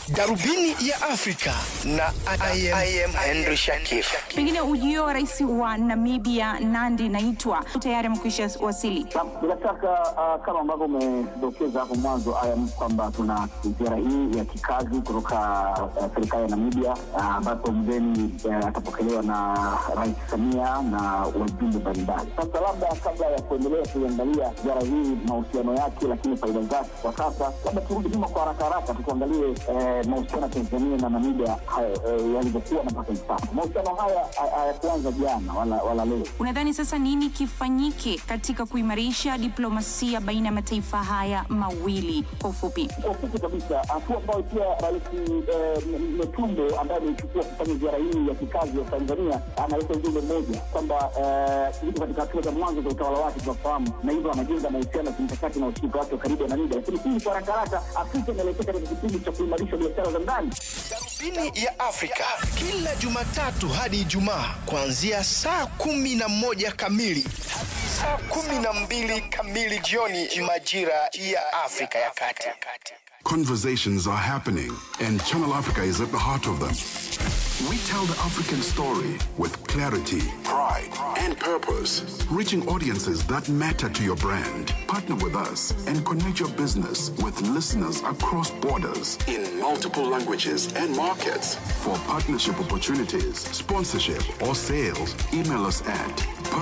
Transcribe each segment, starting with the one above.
Darubini ya Afrika na I am Henry Shakif. Pengine ujio wa rais wa Namibia Nandi Naitwa tayari mkwisha wasili. Bila shaka kama ambavyo umedokeza hapo mwanzo kwamba tuna ziara hii ya kikazi kutoka serikali ya Namibia ambapo mgeni atapokelewa na Rais Samia na wajumbe mbalimbali. Sasa labda kabla ya kuendelea kuangalia ziara hii mahusiano yake lakini faida zake kwa sasa, labda turudi nyuma kwa haraka tuangalie mahusiano ya Tanzania na Namibia yalivyokuwa na mpaka sasa. Mahusiano haya hayakuanza jana wala leo. Unadhani sasa nini kifanyike katika kuimarisha diplomasia baina ya mataifa haya mawili kwa ufupi? Kwa ufupi kabisa, hatua ambayo pia Rais Metumbo ambaye amechukua kufanya ziara hii ya kikazi ya Tanzania analeta ujumbe mmoja kwamba yuko katika hatua za mwanzo za utawala wake tunafahamu, na hivyo anajenga mahusiano ya kimkakati na ushirika wake karibu na Namibia. Lakini hii kwa haraka Afrika inaelekea katika kipindi cha kuimarisha biashara za ndani. Darubini ya Afrika kila Jumatatu hadi Ijumaa kuanzia saa 11 kamili hadi saa 12 kamili jioni majira ya Afrika ya Kati. Conversations are happening and Channel Africa is at the heart of them. We tell the African story with clarity, pride, and purpose, reaching audiences that matter to your brand. Partner with us and connect your business with listeners across borders in multiple languages and markets. For partnership opportunities, sponsorship, or sales, email us at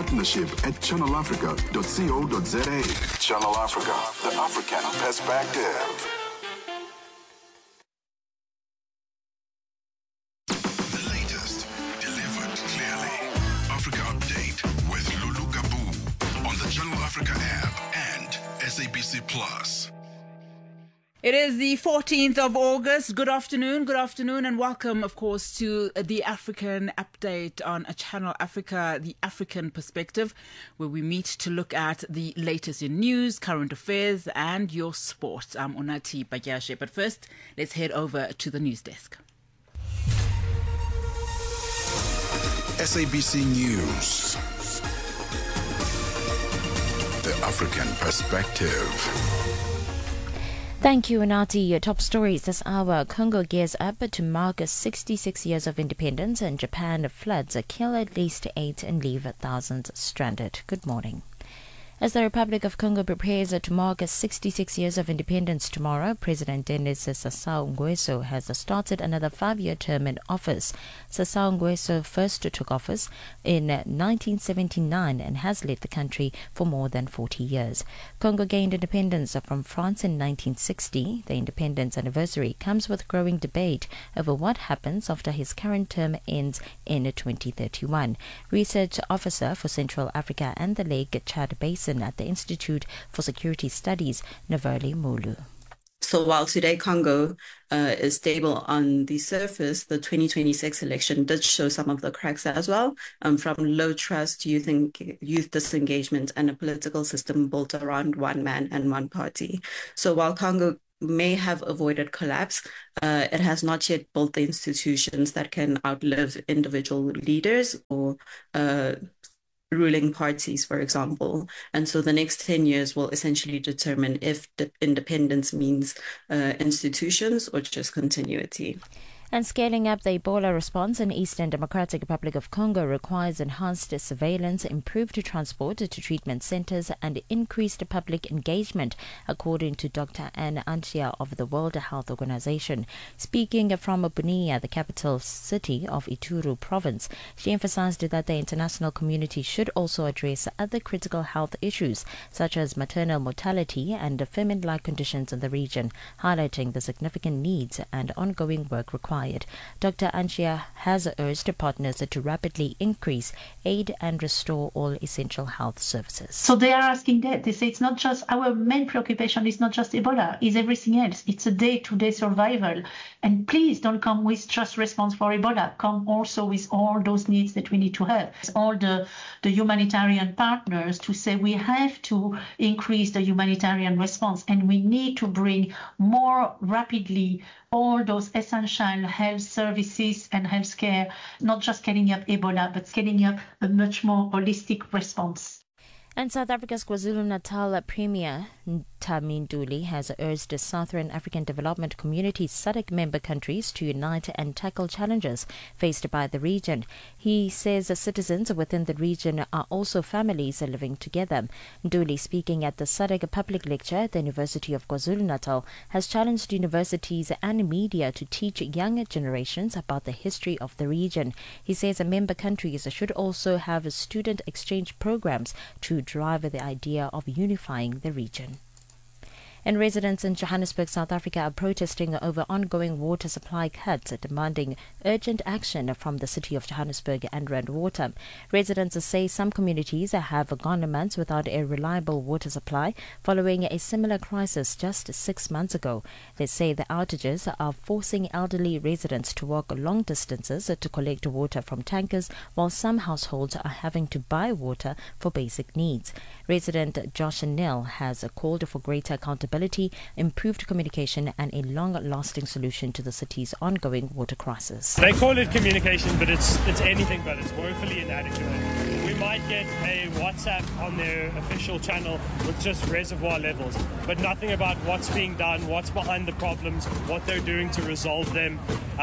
partnership@channelafrica.co.za. Channel Africa, the African perspective. Africa app and SABC Plus. It is the 14th of August. Good afternoon, and welcome, of course, to the African Update on Channel Africa, the African Perspective, where we meet to look at the latest in news, current affairs, and your sports. I'm Onati Bagyashe. But first, let's head over to the news desk. SABC News. The African Perspective. Thank you, Anati. Your top stories this hour. Congo gears up to mark 66 years of independence, and Japan floods kill at least 8 and leave thousands stranded. Good morning. As the Republic of Congo prepares to mark 66 years of independence tomorrow, President Denis Sassou Nguesso has started another 5-year term in office. Sassou Nguesso first took office in 1979 and has led the country for more than 40 years. Congo gained independence from France in 1960. The independence anniversary comes with growing debate over what happens after his current term ends in 2031. Research officer for Central Africa and the Lake Chad Basin at the Institute for Security Studies, Navali Mulu. So while today Congo is stable on the surface, the 2026 election did show some of the cracks as well, from low trust, youth disengagement, and a political system built around one man and one party. So while Congo may have avoided collapse, it has not yet built the institutions that can outlive individual leaders or ruling parties, for example. And so the next 10 years will essentially determine if the independence means institutions or just continuity. And scaling up the Ebola response in Eastern Democratic Republic of Congo requires enhanced surveillance, improved transport to treatment centers, and increased public engagement, according to Dr. Anne Antia of the World Health Organization. Speaking from Bunia, the capital city of Ituri province, she emphasized that the international community should also address other critical health issues, such as maternal mortality and famine-like conditions in the region, highlighting the significant needs and ongoing work required. Dr. Anchia has urged partners to rapidly increase aid and restore all essential health services. So they are asking that. They say it's not just our main preoccupation is not just Ebola, it's everything else. It's a day-to-day survival. And please don't come with just response for Ebola. Come also with all those needs that we need to have. All the humanitarian partners to say we have to increase the humanitarian response and we need to bring more rapidly all those essential health services and healthcare, not just scaling up Ebola, but scaling up a much more holistic response. And South Africa's KwaZulu-Natal Premier Thami Nduli has urged the Southern African Development Community SADC member countries to unite and tackle challenges faced by the region. He says citizens within the region are also families living together. Nduli, speaking at the SADC public lecture at the University of KwaZulu-Natal, has challenged universities and media to teach younger generations about the history of the region. He says member countries should also have student exchange programs to drive the idea of unifying the region. And residents in Johannesburg, South Africa are protesting over ongoing water supply cuts, demanding urgent action from the city of Johannesburg and Rand Water. Residents say some communities have gone months without a reliable water supply following a similar crisis just 6 months ago. They say the outages are forcing elderly residents to walk long distances to collect water from tankers, while some households are having to buy water for basic needs. Resident Josh Nell has called for greater accountability, improved communication and a long-lasting solution to the city's ongoing water crisis. They call it communication, but it's anything but. It's woefully inadequate. We might get a WhatsApp on their official channel with just reservoir levels, but nothing about what's being done, what's behind the problems, what they're doing to resolve them.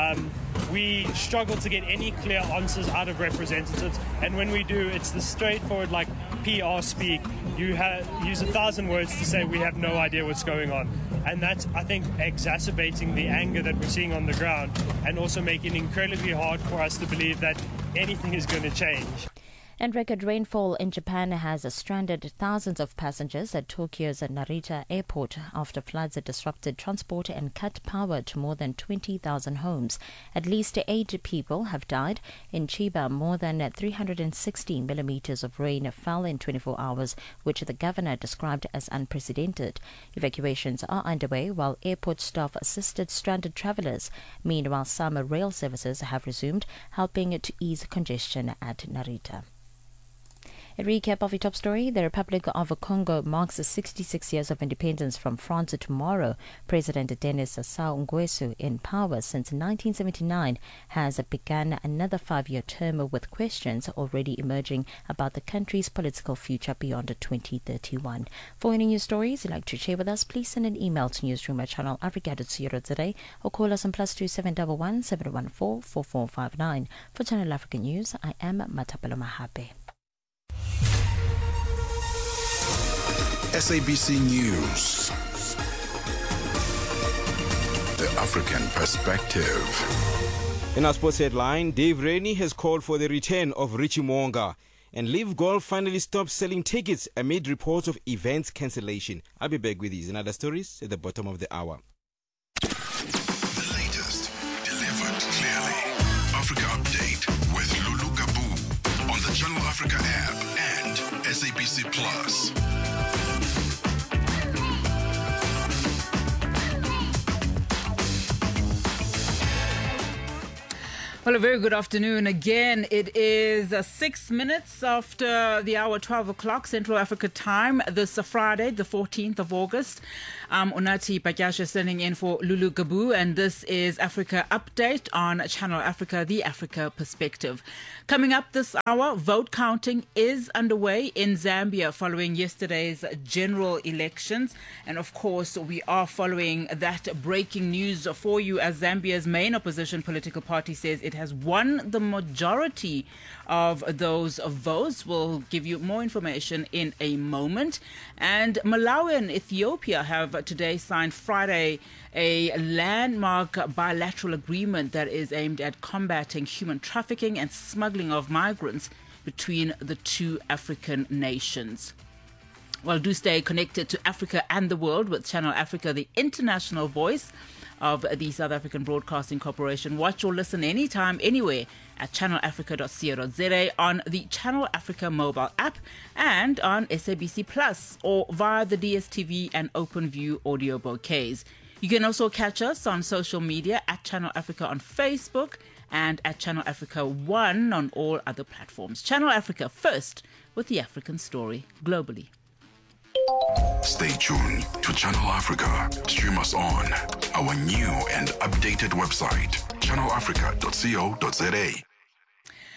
We struggle to get any clear answers out of representatives, and when we do, it's the straightforward, like PR speak. You use 1,000 words to say we have no idea what's going on, and that's, I think, exacerbating the anger that we're seeing on the ground, and also making it incredibly hard for us to believe that anything is going to change. And record rainfall in Japan has stranded thousands of passengers at Tokyo's Narita airport after floods disrupted transport and cut power to more than 20,000 homes. At least 8 people have died. In Chiba, more than 360 millimeters of rain fell in 24 hours, which the governor described as unprecedented. Evacuations are underway while airport staff assisted stranded travelers. Meanwhile, some rail services have resumed, helping to ease congestion at Narita. A recap of your top story. The Republic of Congo marks 66 years of independence from France tomorrow. President Denis Sassou Nguesso, in power since 1979, has begun another 5-year term with questions already emerging about the country's political future beyond 2031. For any news stories you'd like to share with us, please send an email to newsroom@channelafrica.co.za or call us on +2711 714 4459. For Channel Africa News, I am Matapelo Mahape. SABC News. The African Perspective. In our sports headline, Dave Rennie has called for the return of Richie Mo'unga, and Live Golf finally stopped selling tickets amid reports of events cancellation. I'll be back with these and other stories at the bottom of the hour. The latest, delivered clearly. Africa Update with Lulu Gabu on the Channel Africa app and SABC Plus. Well, a very good afternoon again. It is 6 minutes after the hour 12 o'clock Central Africa time. This Friday, the 14th of August. Unati Pakyasha standing in for Lulu Gabu, and this is Africa Update on Channel Africa, the Africa Perspective. Coming up this hour, vote counting is underway in Zambia following yesterday's general elections. And of course, we are following that breaking news for you as Zambia's main opposition political party says it has won the majority of those votes. We'll give you more information in a moment. And Malawi and Ethiopia have today signed Friday a landmark bilateral agreement that is aimed at combating human trafficking and smuggling of migrants between the two African nations. Well, do stay connected to Africa and the world with Channel Africa, the international voice of the South African Broadcasting Corporation. Watch or listen anytime, anywhere at channelafrica.co.za, on the Channel Africa mobile app, and on SABC Plus, or via the DSTV and OpenView audio bouquets. You can also catch us on social media at Channel Africa on Facebook and at Channel Africa 1 on all other platforms. Channel Africa, first with the African story globally. Stay tuned to Channel Africa. Stream us on our new and updated website, channelafrica.co.za.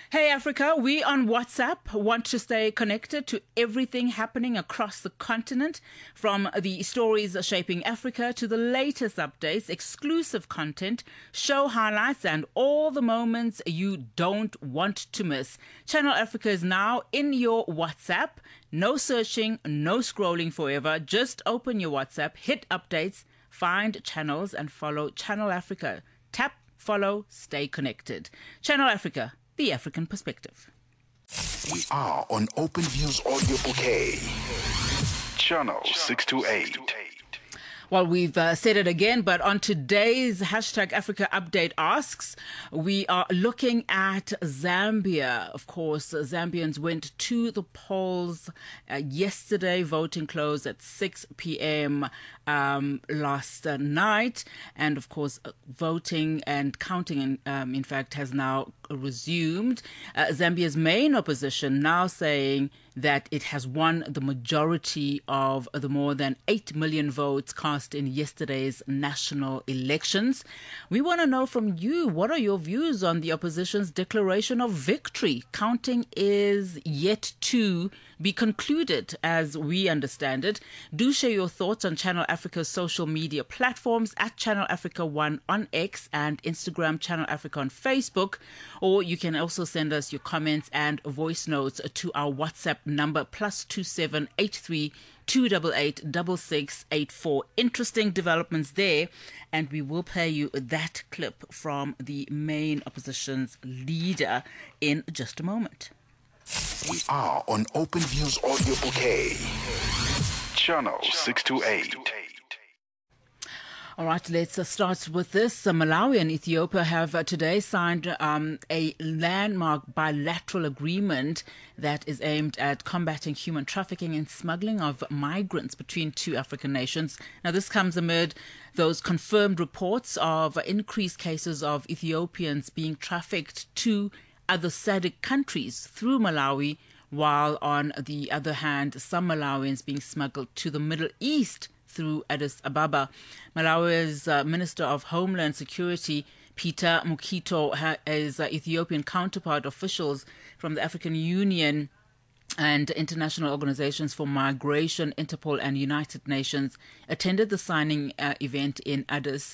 Hey Africa, we on WhatsApp want to stay connected to everything happening across the continent, from the stories shaping Africa to the latest updates, exclusive content, show highlights, and all the moments you don't want to miss. Channel Africa is now in your WhatsApp. No searching, no scrolling forever. Just open your WhatsApp, hit updates, find channels, and follow Channel Africa. Tap, follow, stay connected. Channel Africa, the African perspective. We are on Open Views Audio Bouquet. Channel 628. Well, we've said it again, but on today's hashtag Africa Update Asks, we are looking at Zambia. Of course, Zambians went to the polls yesterday. Voting closed at 6 p.m. Last night. And of course, voting and counting, in fact, has now resumed. Zambia's main opposition now saying that it has won the majority of the more than 8 million votes cast in yesterday's national elections. We want to know from you, what are your views on the opposition's declaration of victory? Counting is yet to be concluded, as we understand it. Do share your thoughts on Channel Africa's social media platforms at Channel Africa 1 on X and Instagram, Channel Africa on Facebook. Or you can also send us your comments and voice notes to our WhatsApp number +27 83 288 6684. Interesting developments there, and we will play you that clip from the main opposition's leader in just a moment. We are on Open Views Audio Bouquet. Channel 628. All right, let's start with this. Malawi and Ethiopia have today signed a landmark bilateral agreement that is aimed at combating human trafficking and smuggling of migrants between two African nations. Now, this comes amid those confirmed reports of increased cases of Ethiopians being trafficked to other SADC countries through Malawi, while on the other hand, some Malawians being smuggled to the Middle East through Addis Ababa. Malawi's Minister of Homeland Security, Peter Mukito, his Ethiopian counterpart, officials from the African Union and international organizations for migration, Interpol and United Nations attended the signing event in Addis.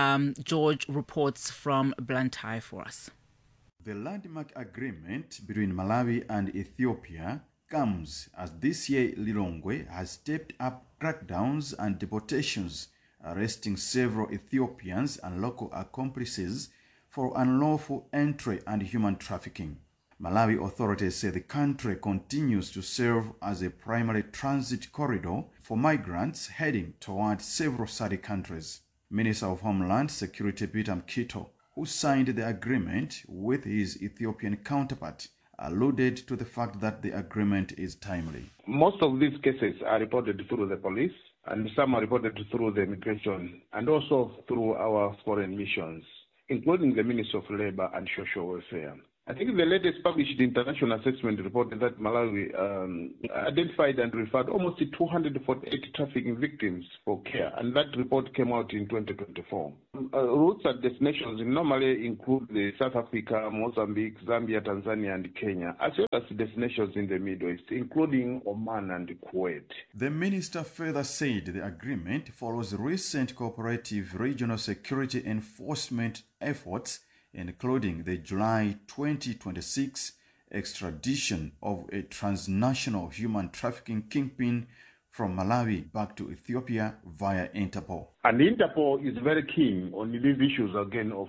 George reports from Blantyre for us. The landmark agreement between Malawi and Ethiopia comes as this year Lilongwe has stepped up crackdowns and deportations, arresting several Ethiopians and local accomplices for unlawful entry and human trafficking. Malawi authorities say the country continues to serve as a primary transit corridor for migrants heading toward several SADC countries. Minister of Homeland Security Peter Mukito, who signed the agreement with his Ethiopian counterpart, alluded to the fact that the agreement is timely. Most of these cases are reported through the police, and some are reported through the immigration, and also through our foreign missions, including the Ministry of Labor and Social Welfare. I think the latest published international assessment reported that Malawi identified and referred almost 248 trafficking victims for care, and that report came out in 2024. Routes and destinations normally include South Africa, Mozambique, Zambia, Tanzania, and Kenya, as well as destinations in the Middle East, including Oman and Kuwait. The minister further said the agreement follows recent cooperative regional security enforcement efforts, including the July 2026 extradition of a transnational human trafficking kingpin from Malawi back to Ethiopia via Interpol. And Interpol is very keen on these issues again of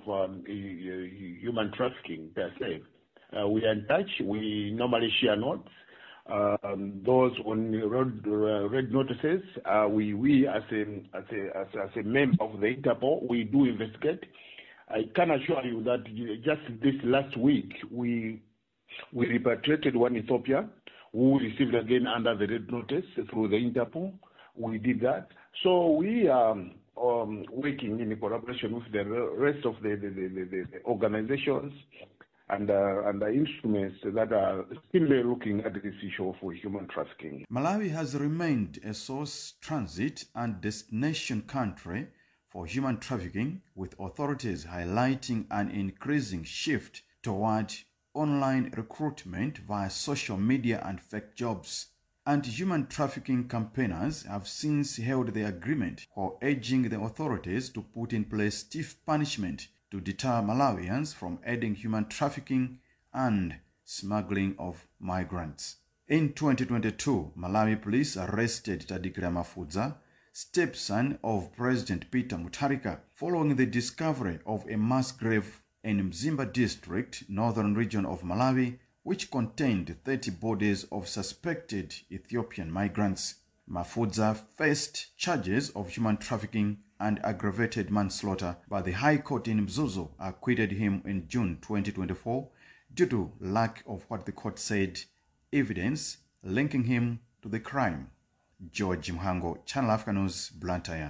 human trafficking per se. We are in touch. We normally share notes. Those on red notices, we as a member of the Interpol, we do investigate. I can assure you that just this last week, we repatriated one Ethiopian who received again under the red notice through the Interpol. We did that. So we are working in collaboration with the rest of the organizations and the instruments that are still looking at this issue of human trafficking. Malawi has remained a source, transit and destination country for human trafficking, with authorities highlighting an increasing shift toward online recruitment via social media and fake jobs. Anti-human trafficking campaigners have since held the agreement while urging the authorities to put in place stiff punishment to deter Malawians from aiding human trafficking and smuggling of migrants. In 2022, Malawi police arrested Tadikira Mafudza, stepson of President Peter Mutharika, following the discovery of a mass grave in Mzimba district, northern region of Malawi, which contained 30 bodies of suspected Ethiopian migrants. Mafudza faced charges of human trafficking and aggravated manslaughter, but the High Court in Mzuzu acquitted him in June 2024 due to lack of what the court said evidence linking him to the crime. George Mhango, Channel Africa News, Blantyre.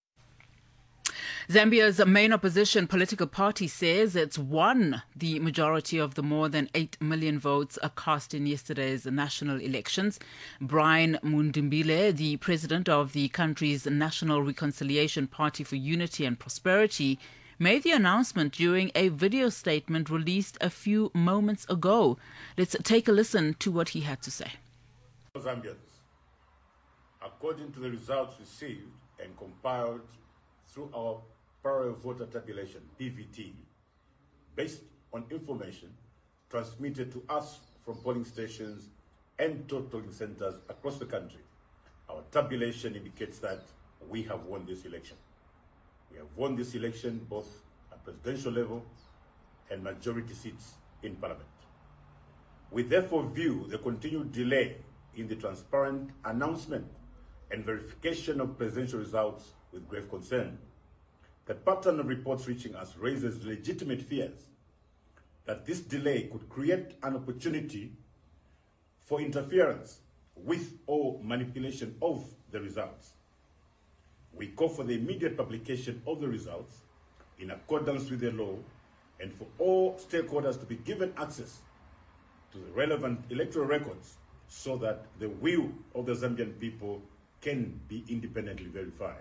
Zambia's main opposition political party says it's won the majority of the more than 8 million votes cast in yesterday's national elections. Brian Mundimbile, the president of the country's National Reconciliation Party for Unity and Prosperity, made the announcement during a video statement released a few moments ago. Let's take a listen to what he had to say. Zambians, according to the results received and compiled through our parallel voter tabulation, PVT, based on information transmitted to us from polling stations and totaling centers across the country, our tabulation indicates that we have won this election. We have won this election both at presidential level and majority seats in parliament. We therefore view the continued delay in the transparent announcement and verification of presidential results with grave concern. The pattern of reports reaching us raises legitimate fears that this delay could create an opportunity for interference with or manipulation of the results. We call for the immediate publication of the results in accordance with the law and for all stakeholders to be given access to the relevant electoral records so that the will of the Zambian people can be independently verified.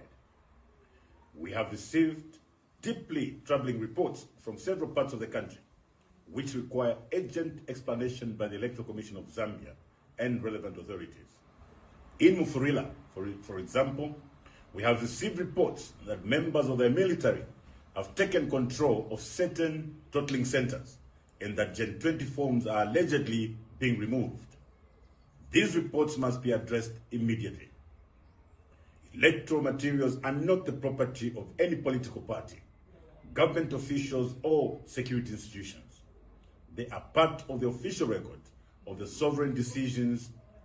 We have received deeply troubling reports from several parts of the country which require urgent explanation by the Electoral Commission of Zambia and relevant authorities. In Mufurila, for example, we have received reports that members of the military have taken control of certain totaling centers and that Gen 20 forms are allegedly being removed. These reports must be addressed immediately. Electoral materials are not the property of any political party, government officials, or security institutions. They are part of the official record of the sovereign decision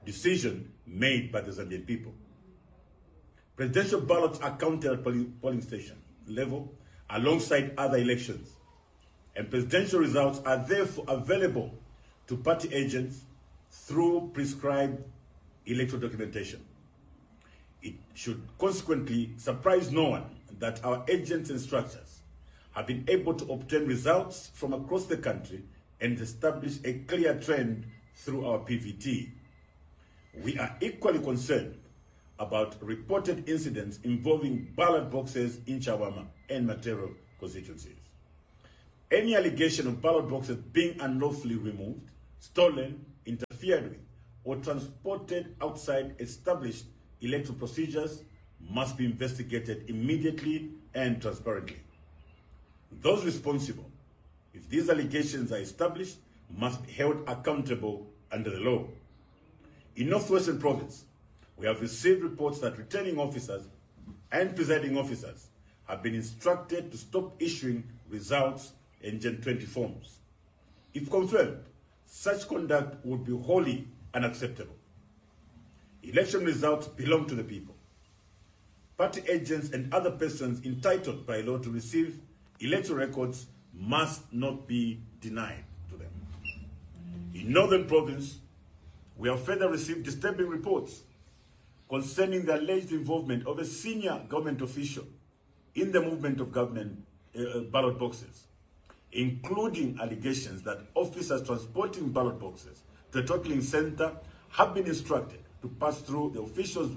made by the Zambian people. Presidential ballots are counted at polling station level alongside other elections, and presidential results are therefore available to party agents through prescribed electoral documentation. It should consequently surprise no one that our agents and structures have been able to obtain results from across the country and establish a clear trend through our PVT. We are equally concerned about reported incidents involving ballot boxes in Chawama and Matero constituencies. Any allegation of ballot boxes being unlawfully removed, stolen, interfered with, or transported outside established electoral procedures must be investigated immediately and transparently. Those responsible, if these allegations are established, must be held accountable under the law. In Northwestern Province, we have received reports that returning officers and presiding officers have been instructed to stop issuing results and Gen 20 forms. If confirmed, such conduct would be wholly unacceptable. Election results belong to the people. Party agents and other persons entitled by law to receive electoral records must not be denied to them. In Northern Province, we have further received disturbing reports concerning the alleged involvement of a senior government official in the movement of government ballot boxes, including allegations that officers transporting ballot boxes to a totaling center have been instructed to pass through the official's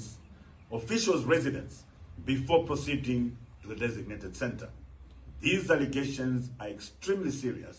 residence before proceeding to the designated center. These allegations are extremely serious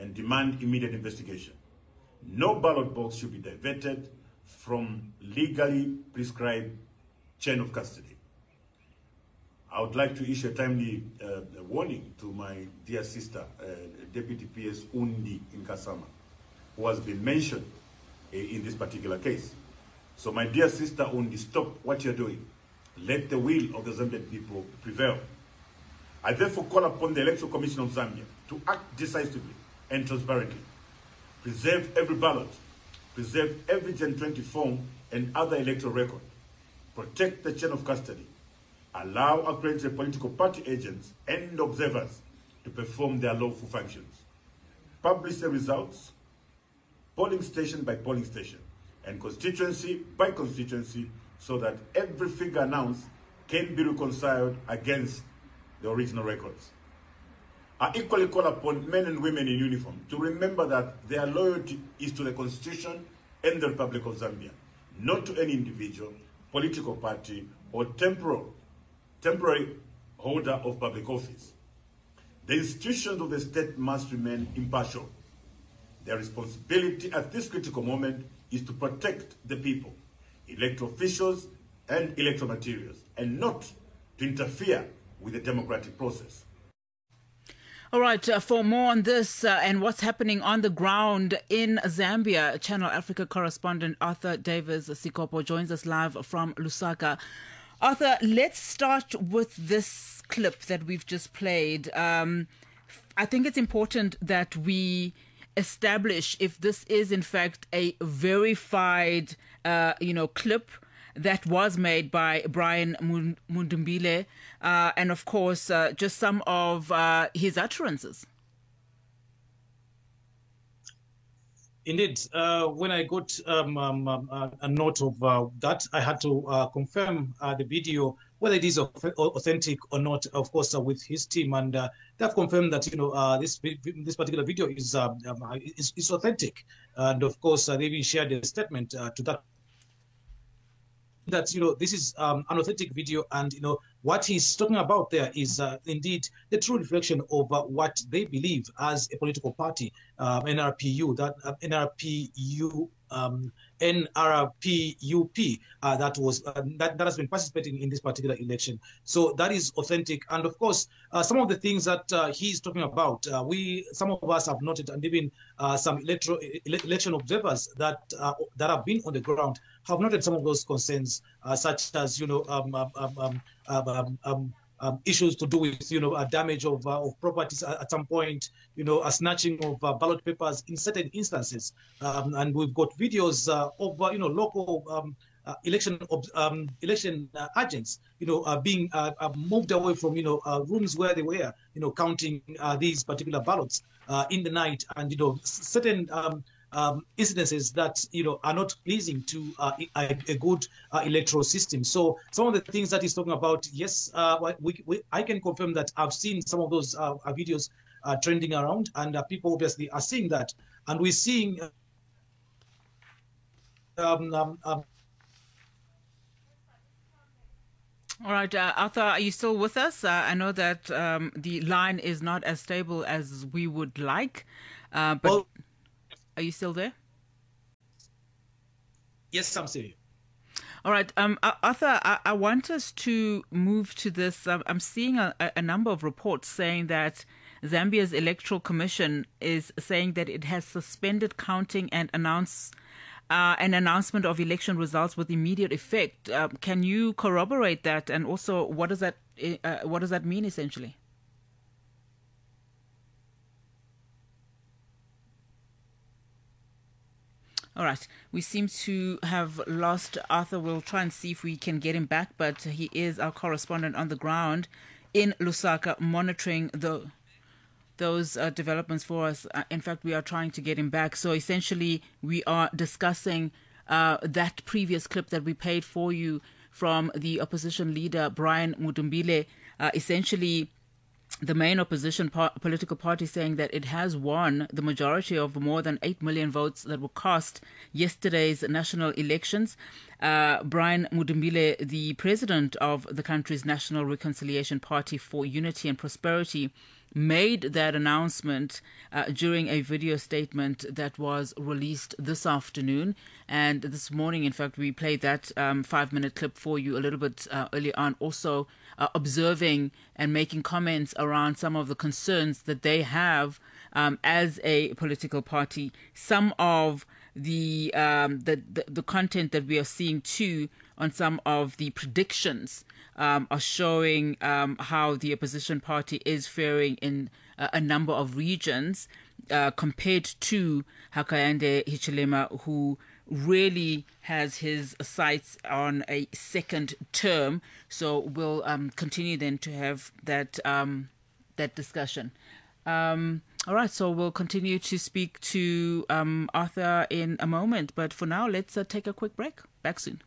and demand immediate investigation. No ballot box should be diverted from legally prescribed chain of custody. I would like to issue a timely warning to my dear sister, Deputy PS Undi Nkasama, who has been mentioned in this particular case. So my dear sister Undi, stop what you're doing. Let the will of the Zambian people prevail. I therefore call upon the Electoral Commission of Zambia to act decisively and transparently. Preserve every ballot, preserve every Gen 20 form and other electoral record. Protect the chain of custody. Allow accredited political party agents and observers to perform their lawful functions. Publish the results, polling station by polling station, and constituency by constituency, so that every figure announced can be reconciled against the original records. I equally call upon men and women in uniform to remember that their loyalty is to the Constitution and the Republic of Zambia, not to any individual, political party, or temporary holder of public office. The institutions of the state must remain impartial. Their responsibility at this critical moment is to protect the people, electoral officials, and electoral materials, and not to interfere with the democratic process. All right, for more on this and what's happening on the ground in Zambia, Channel Africa correspondent Arthur Davis Sikopo joins us live from Lusaka. Arthur, let's start with this clip that we've just played. I think it's important that we establish if this is in fact a verified, clip that was made by Brian Mundumbile, and of course, just some of his utterances. Indeed, when I got a note of that, I had to confirm the video, whether it is authentic or not, of course, with his team. And they've confirmed that, this particular video is authentic. And of course, they even shared a statement to that, this is an authentic video, and, what he's talking about there is indeed the true reflection of what they believe as a political party, NRPU, that NRPUP that has been participating in this particular election. So that is authentic. And of course, some of the things that he's talking about, some of us have noted, and even some election observers that have been on the ground have noted some of those concerns, such as issues to do with damage of properties at some point, a snatching of ballot papers in certain instances, and we've got videos of local election agents being moved away from rooms where they were counting these particular ballots in the night, and certain incidences that are not pleasing to a good electoral system. So some of the things that he's talking about, yes, I can confirm that I've seen some of those videos trending around, and people obviously are seeing that, and we're seeing all right, Arthur, are you still with us? I know that the line is not as stable as we would like, but are you still there? Yes, I'm still here. All right, Arthur, I want us to move to this. I'm seeing a number of reports saying that Zambia's Electoral Commission is saying that it has suspended counting and an announcement of election results with immediate effect. Can you corroborate that? And also, what does that mean essentially? All right. We seem to have lost Arthur. We'll try and see if we can get him back, but he is our correspondent on the ground in Lusaka monitoring those developments for us. In fact, we are trying to get him back. So essentially, we are discussing that previous clip that we played for you from the opposition leader, Brian Mundumbile, essentially the main opposition political party saying that it has won the majority of more than 8 million votes that were cast yesterday's national elections. Brian Mundumbile, the president of the country's National Reconciliation Party for Unity and Prosperity, made that announcement during a video statement that was released this afternoon. And this morning, in fact, we played that 5-minute clip for you a little bit earlier on, also observing and making comments around some of the concerns that they have as a political party. Some of the content that we are seeing too on some of the predictions are showing how the opposition party is faring in a number of regions compared to Hakainde Hichilema, who really has his sights on a second term. So we'll continue then to have that discussion. All right, so we'll continue to speak to Arthur in a moment. But for now, let's take a quick break. Back soon.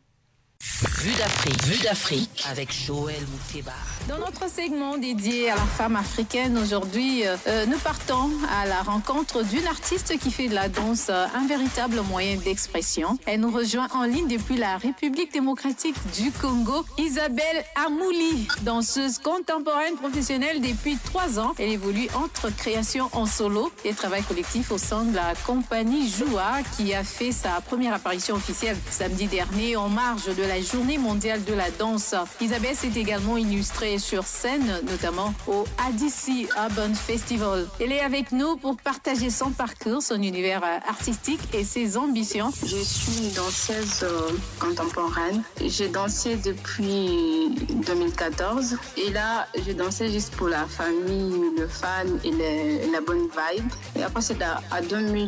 Vue d'Afrique avec Joël Mouteba. Dans notre segment dédié à la femme africaine, aujourd'hui, nous partons à la rencontre d'une artiste qui fait de la danse un véritable moyen d'expression. Elle nous rejoint en ligne depuis la République démocratique du Congo, Isabelle Amouli, danseuse contemporaine professionnelle depuis 3 ans. Elle évolue entre création en solo et travail collectif au sein de la compagnie Joua, qui a fait sa première apparition officielle samedi dernier en marge de la Journée mondiale de la danse. Isabelle s'est également illustrée sur scène, notamment au ADC Urban Festival. Elle est avec nous pour partager son parcours, son univers artistique et ses ambitions. Je suis une danseuse contemporaine. J'ai dansé depuis 2014 et là, je dansais juste pour la famille, le fan et la bonne vibe. Et après, c'est à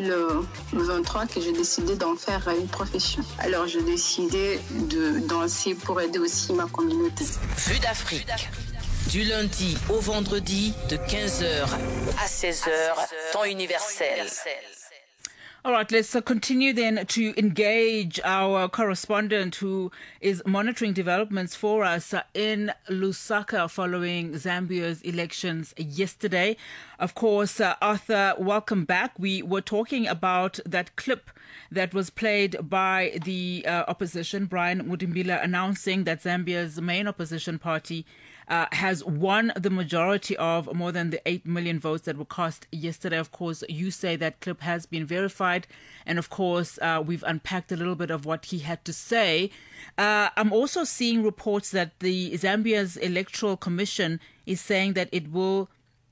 2023 que j'ai décidé d'en faire une profession. Alors, j'ai décidé de danser pour aider aussi ma communauté. Vue d'Afrique, du lundi au vendredi de 15h à 16h, temps universel. All right, let's continue then to engage our correspondent who is monitoring developments for us in Lusaka following Zambia's elections yesterday. Of course, Arthur, welcome back. We were talking about that clip that was played by the opposition, Brian Mudimbila, announcing that Zambia's main opposition party has won the majority of more than the 8 million votes that were cast yesterday. Of course, you say that clip has been verified. And of course, we've unpacked a little bit of what he had to say. I'm also seeing reports that the Zambia's Electoral Commission is saying that it will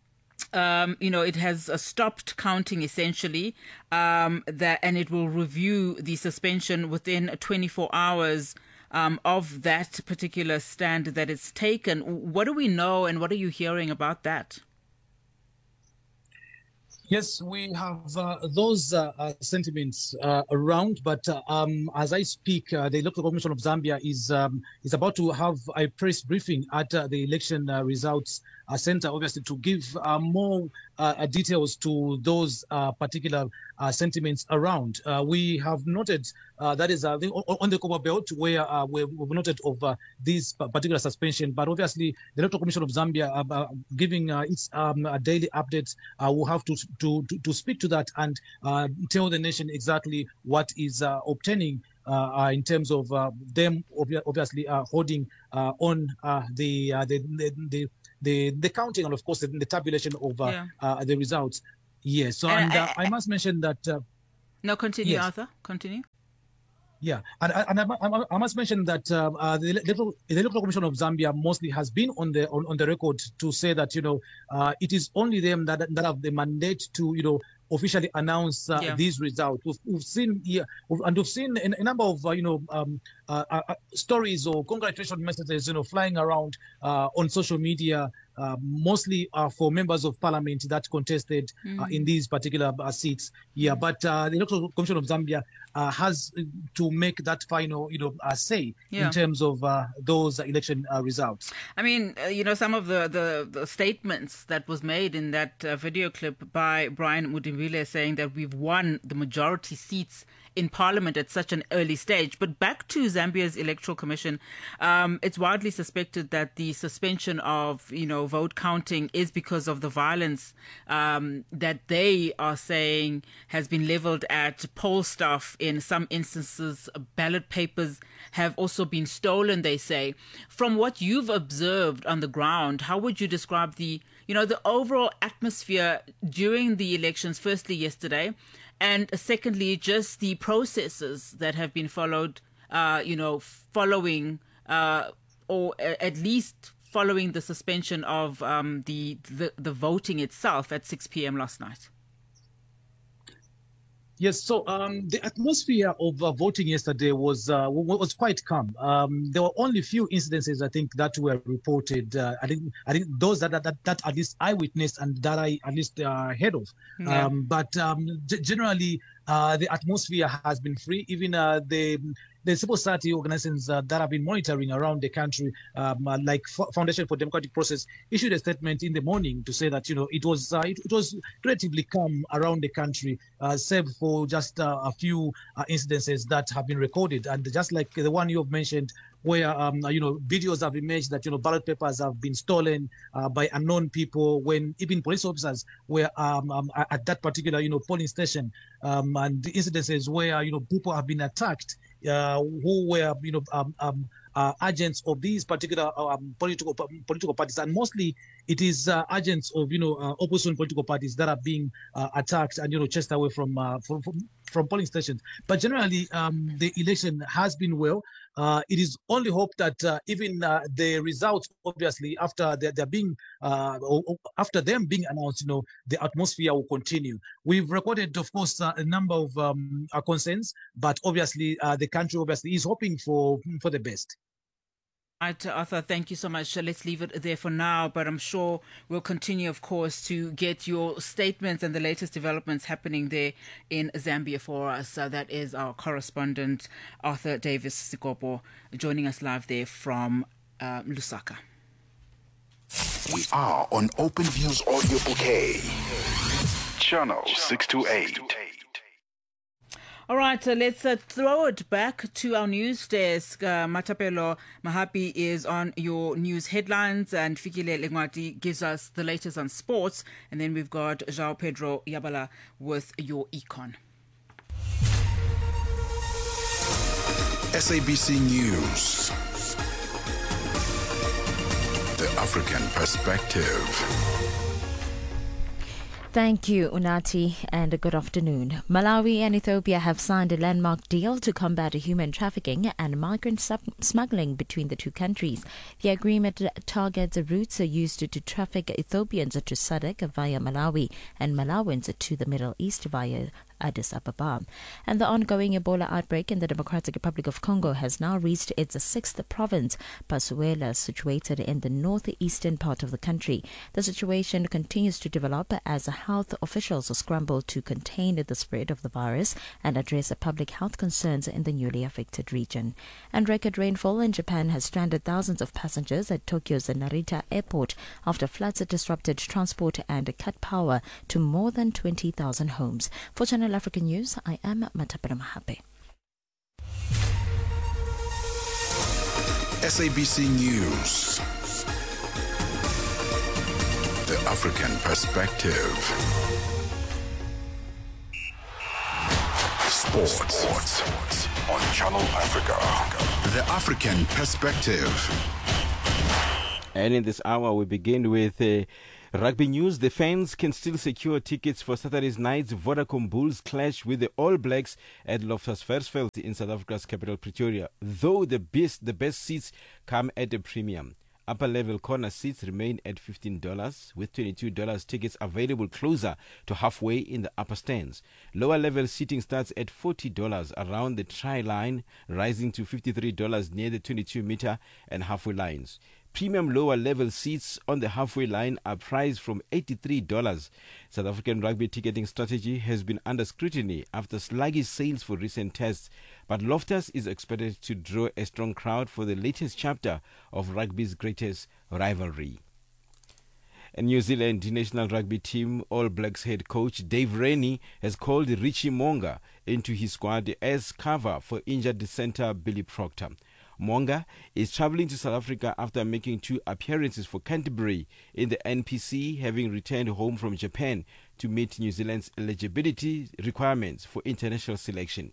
it has stopped counting essentially, and it will review the suspension within 24 hours of that particular stand that it's taken. What do we know and what are you hearing about that? Yes, we have those sentiments around, but as I speak, the Electoral Commission of Zambia is about to have a press briefing at the election results center, obviously, to give more details to those particular sentiments around. We have noted that is on the Copper Belt where we've noted of this particular suspension, but obviously the Electoral Commission of Zambia giving its daily updates will have to speak to that and tell the nation exactly what is obtaining in terms of them obviously holding on the counting and of course the tabulation of the results. Yes, so I must mention that. No, continue, yes. Arthur. Continue. Yeah, and I must mention that the Electoral Commission of Zambia mostly has been on the record to say that it is only them that have the mandate to officially announce these results. We've seen a number of stories or congratulation messages flying around on social media, mostly for members of parliament that contested in these particular seats. But the Electoral Commission of Zambia has to make that final say in terms of those election results. I mean, some of the statements that was made in that video clip by Brian Mudimbile saying that we've won the majority seats in parliament at such an early stage. But back to Zambia's Electoral Commission, it's widely suspected that the suspension of, vote counting is because of the violence that they are saying has been leveled at poll staff. In some instances, ballot papers have also been stolen, they say. From what you've observed on the ground, how would you describe the the overall atmosphere during the elections, firstly yesterday, and secondly, just the processes that have been followed, following or at least following the suspension of the voting itself at 6 p.m. last night. Yes, so the atmosphere of voting yesterday was quite calm. There were only few incidences, I think, that were reported. I think those that at least I witnessed and that I at least heard of. Yeah. But generally, the atmosphere has been free. Even the civil society organizations that have been monitoring around the country, like Foundation for Democratic Process, issued a statement in the morning to say that it was relatively calm around the country, save for just a few incidences that have been recorded, and just like the one you have mentioned, where videos have emerged that ballot papers have been stolen by unknown people, when even police officers were at that particular polling station, and the incidences where people have been attacked who were agents of these particular political parties, and mostly it is agents of opposition political parties that are being attacked and chased away from polling stations. But generally, the election has been well. It is only hope that even the results, obviously, after they're being after them being announced, the atmosphere will continue. We've recorded, of course, a number of concerns, but obviously, the country obviously is hoping for the best. Right, Arthur, thank you so much. Let's leave it there for now, but I'm sure we'll continue, of course, to get your statements and the latest developments happening there in Zambia for us. That is our correspondent, Arthur Davis Sikopo, joining us live there from Lusaka. We are on Open Views Audio Bouquet, Channel 628. All right, let's throw it back to our news desk. Matapelo Mahapi is on your news headlines, and Fikile Lengwati gives us the latest on sports. And then we've got João Pedro Yabala with your econ. SABC News. The African Perspective. Thank you, Unati, and good afternoon. Malawi and Ethiopia have signed a landmark deal to combat human trafficking and migrant smuggling between the two countries. The agreement targets routes used to traffic Ethiopians to SADC via Malawi and Malawans to the Middle East via Addis Ababa. And the ongoing Ebola outbreak in the Democratic Republic of Congo has now reached its sixth province, Pasuela, situated in the northeastern part of the country. The situation continues to develop as health officials scramble to contain the spread of the virus and address public health concerns in the newly affected region. And record rainfall in Japan has stranded thousands of passengers at Tokyo's Narita airport after floods disrupted transport and cut power to more than 20,000 homes. For Channel African News, I am Matapelo Mahape. SABC News. The African Perspective. Sports on Channel Africa. The African Perspective. And in this hour, we begin with rugby news. The fans can still secure tickets for Saturday's night's Vodacom Bulls clash with the All Blacks at Loftus Versfeld in South Africa's capital Pretoria, though the best seats come at a premium. Upper level corner seats remain at $15, with $22 tickets available closer to halfway in the upper stands. Lower level seating starts at $40 around the try line, rising to $53 near the 22-meter and halfway lines. Premium lower level seats on the halfway line are priced from $83. South African rugby ticketing strategy has been under scrutiny after sluggish sales for recent tests, but Loftus is expected to draw a strong crowd for the latest chapter of rugby's greatest rivalry. A New Zealand national rugby team All Blacks head coach Dave Rennie has called Richie Mo'unga into his squad as cover for injured centre Billy Proctor. Mo'unga is travelling to South Africa after making 2 appearances for Canterbury in the NPC, having returned home from Japan to meet New Zealand's eligibility requirements for international selection.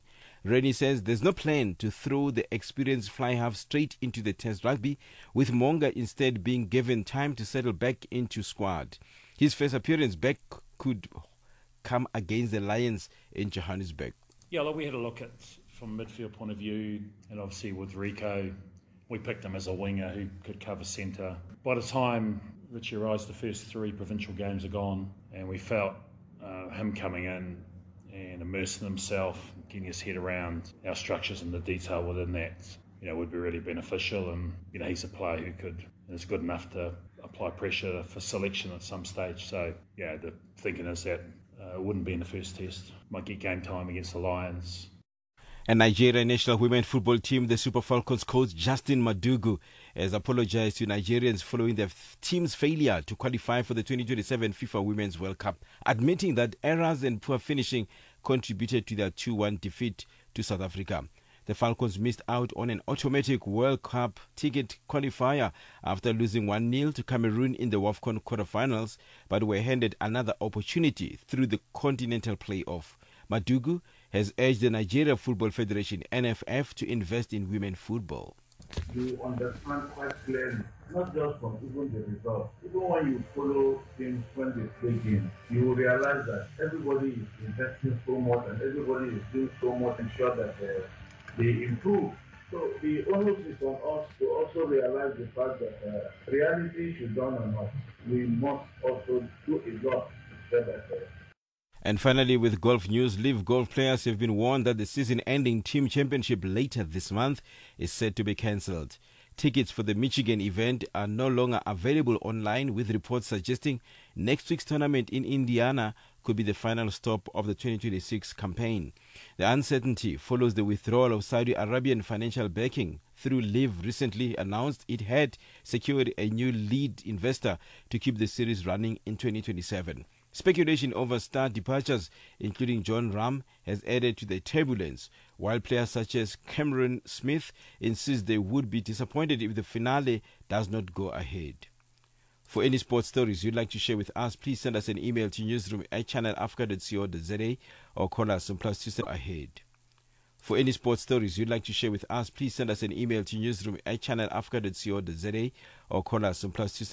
Rennie says there's no plan to throw the experienced fly half straight into the Test rugby, with Monga instead being given time to settle back into squad. His first appearance back could come against the Lions in Johannesburg. Yeah, look, we had a look at from a midfield point of view, and obviously with Rico, we picked him as a winger who could cover centre. By the time Richie arrives, the first 3 provincial games are gone, and we felt him coming in and immersing himself, getting his head around our structures and the detail within that, would be really beneficial. And he's a player who is good enough to apply pressure for selection at some stage. So yeah, the thinking is that it wouldn't be in the first test. Might get game time against the Lions. And Nigeria national women's football team, the Super Falcons coach Justin Madugu, has apologized to Nigerians following their team's failure to qualify for the 2027 FIFA Women's World Cup, admitting that errors and poor finishing contributed to their 2-1 defeat to South Africa. The Falcons missed out on an automatic World Cup ticket qualifier after losing 1-0 to Cameroon in the WAFCON quarterfinals, but were handed another opportunity through the continental playoff. Madugu has urged the Nigeria Football Federation, NFF, to invest in women football. You understand quite clearly, not just from even the results. Even when you follow things when they play games, you will realize that everybody is investing so much and everybody is doing so much to ensure that they improve. So the onus is on us to also realize the fact that reality should dawn on us. We must also do a lot to ensure that. And finally, with golf news, Live Golf players have been warned that the season-ending team championship later this month is set to be cancelled. Tickets for the Michigan event are no longer available online, with reports suggesting next week's tournament in Indiana could be the final stop of the 2026 campaign. The uncertainty follows the withdrawal of Saudi Arabian financial backing. Through Live recently announced it had secured a new lead investor to keep the series running in 2027. Speculation over star departures, including John Rahm, has added to the turbulence, while players such as Cameron Smith insist they would be disappointed if the finale does not go ahead. For any sports stories you'd like to share with us, please send us an email to newsroom@channelafrica.co.za or call us on +27 ahead. For any sports stories you'd like to share with us, please send us an email to newsroom@channelafrica.co.za or call us on +27.